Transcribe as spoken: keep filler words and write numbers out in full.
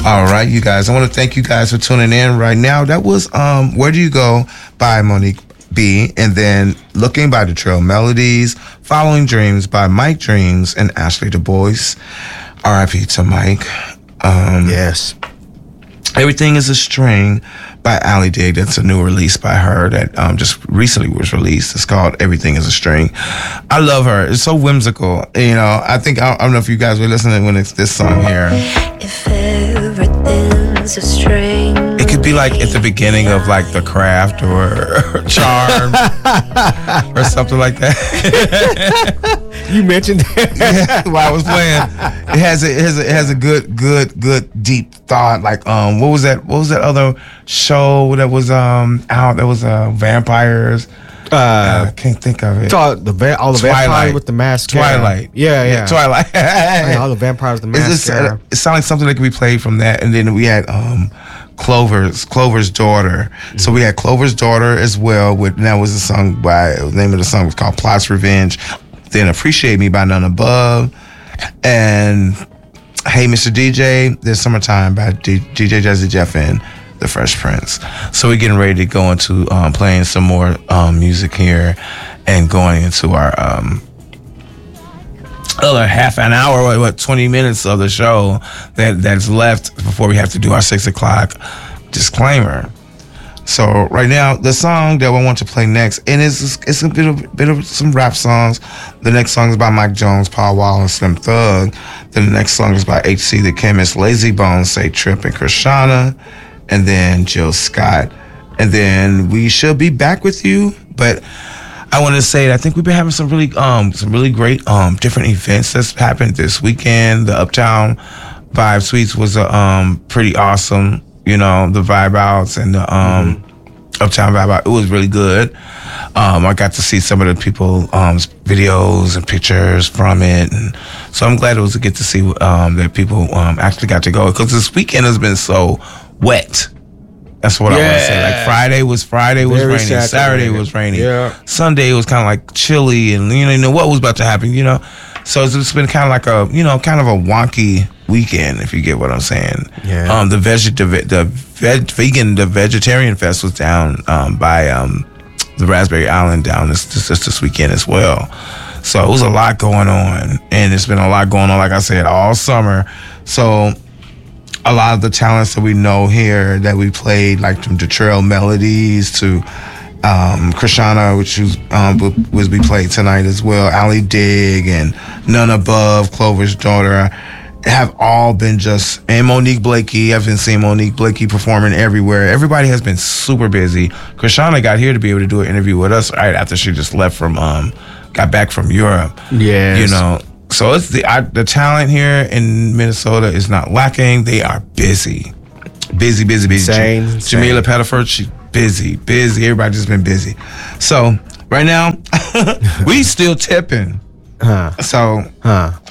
All right, you guys. I want to thank you guys for tuning in right now. That was um, Where Do You Go by Monique B. And then Looking by the Trail Melodies. Following Dreams by Mike Dreams and Ashley Du Bois. R I P to Mike. Um, yes. Everything is a String by Allie Dig. That's a new release by her that um, just recently was released. It's called Everything is a String. I love her. It's so whimsical. You know, I think, I don't know if you guys were listening when it's this song here. If everything's a string. It could be like at the beginning of like The Craft or Charmed or something like that. You mentioned that. Yeah, while I was playing. It has a, it has a, it has a good, good, good, deep thought. Like, um, what was that? What was that other show that was um out? That was uh vampires. Uh, I can't think of it. All the va- all the Twilight. vampires with the mask. Twilight. Yeah, yeah. yeah Twilight. Yeah, all the vampires with the It's just, mascara. it sounded like something that could be played from that. And then we had um Clover's Clover's Daughter. Mm-hmm. So we had Clover's Daughter as well. With and that was a song by the name of the song was called Plots Revenge. Then Appreciate Me by None Above, and Hey Mister D J, There's Summertime by D- DJ Jazzy Jeff and The Fresh Prince. So we're getting ready to go into um, playing some more um, music here and going into our um, other half an hour, what, what twenty minutes of the show that that's left before we have to do our six o'clock disclaimer. So right now, the song that I want to play next, and it's it's a bit of bit of some rap songs. The next song is by Mike Jones, Paul Wall, and Slim Thug. Then the next song is by H C The Chemist, Lazy Bones, Say Trip, and Krishana, and then Jill Scott. And then we should be back with you. But I want to say that I think we've been having some really um some really great um different events that's happened this weekend. The Uptown Vibe Suites was a um pretty awesome. You know, the vibe outs and the um, mm-hmm. Uptown Vibe Out. It was really good. Um, I got to see some of the people, um, videos and pictures from it. And so I'm glad it was a get to see um, that people um, actually got to go. Because this weekend has been so wet. That's what yeah. I want to say. Like Friday was Friday was Very raining. Saturday. Saturday was raining. Yeah. Sunday was kind of like chilly. And you know, you know what was about to happen, you know. So it's just been kind of like a, you know, kind of a wonky weekend, if you get what I'm saying. Yeah. Um, the veg, the, the veg, vegan, the vegetarian fest was down um, by um, the Raspberry Island down this, this this weekend as well. So it was a lot going on, and it's been a lot going on, like I said, all summer. So a lot of the talents that we know here that we played, like from the Trail Melodies to Um, Krishana, which was, um, was we played tonight as well, Allie Dig and None Above, Clover's Daughter, have all been just, and Monique Blakey. I've been seeing Monique Blakey performing everywhere. Everybody has been super busy. Krishana got here to be able to do an interview with us right after she just left from, um, got back from Europe. Yes. You know, so it's the I, the talent here in Minnesota is not lacking. They are busy, busy, busy, busy. Insane, J- insane. Jamila Pettiford, she busy, busy. Everybody just been busy. So right now, we still tipping. Huh. So Huh.